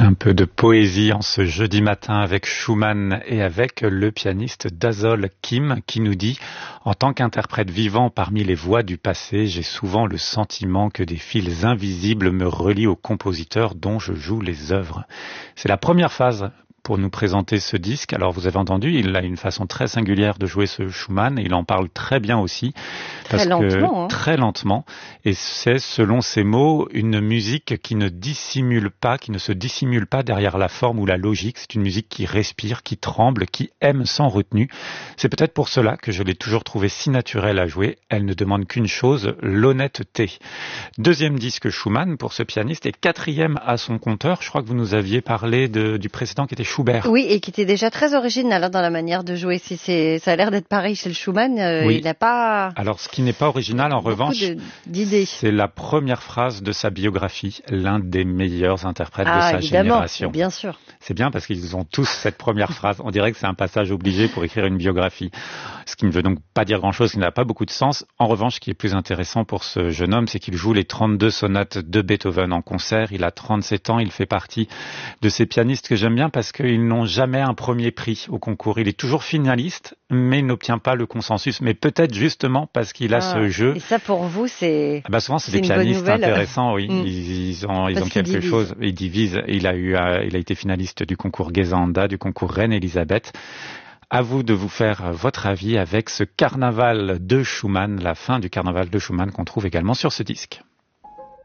Un peu de poésie en ce jeudi matin avec Schumann et avec le pianiste Dazol Kim qui nous dit « En tant qu'interprète vivant parmi les voix du passé, j'ai souvent le sentiment que des fils invisibles me relient aux compositeurs dont je joue les œuvres. » C'est la première phase pour nous présenter ce disque. Alors vous avez entendu, il a une façon très singulière de jouer ce Schumann et il en parle très bien aussi. Très lentement. Très lentement. Et c'est, selon ses mots, une musique qui ne dissimule pas, qui ne se dissimule pas derrière la forme ou la logique. C'est une musique qui respire, qui tremble, qui aime sans retenue. C'est peut-être pour cela que je l'ai toujours trouvée si naturelle à jouer. Elle ne demande qu'une chose, l'honnêteté. Deuxième disque Schumann pour ce pianiste et quatrième à son compteur. Je crois que vous nous aviez parlé du précédent qui était Schubert. Oui, et qui était déjà très original dans la manière de jouer. Ça a l'air d'être pareil chez le Schumann. Oui. Il n'a pas... Alors, ce qui n'est pas original, en revanche, c'est la première phrase de sa biographie, l'un des meilleurs interprètes de sa génération. Bien sûr. C'est bien parce qu'ils ont tous cette première phrase. On dirait que c'est un passage obligé pour écrire une biographie. Ce qui ne veut donc pas dire grand-chose, qui n'a pas beaucoup de sens. En revanche, ce qui est plus intéressant pour ce jeune homme, c'est qu'il joue les 32 sonates de Beethoven en concert. Il a 37 ans, il fait partie de ces pianistes que j'aime bien parce qu'ils n'ont jamais un premier prix au concours. Il est toujours finaliste, mais il n'obtient pas le consensus. Mais peut-être justement parce qu'il a ce jeu. Et ça, pour vous, c'est... souvent, c'est des pianistes intéressants, oui. Ils ont quelque chose. Ils divisent. Il a été finaliste du concours Gesanda, du concours Reine-Elisabeth. À vous de vous faire votre avis avec ce carnaval de Schumann, la fin du carnaval de Schumann qu'on trouve également sur ce disque.